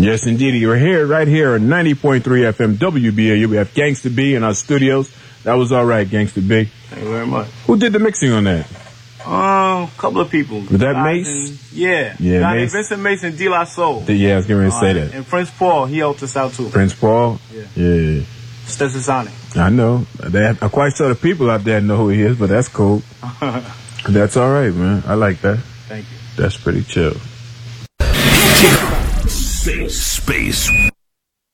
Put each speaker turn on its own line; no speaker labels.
Yes, indeed. You're here, right here on 90.3 FM WBAU. We have Gangsta B in our studios. That was all right, Gangsta B.
Thank you very much.
Who did the mixing on that?
Couple of people.
Was that Mace?
Yeah.
Mace.
Vincent Mason, De La Soul.
Yeah, I was getting ready to say that.
And Prince Paul, he helped us out too.
Prince Paul? Yeah.
Stetson Sonic.
I know. I'm quite sure the people out there know who he is, but that's cool. That's all right, man. I like that.
Thank you.
That's pretty chill.
Space.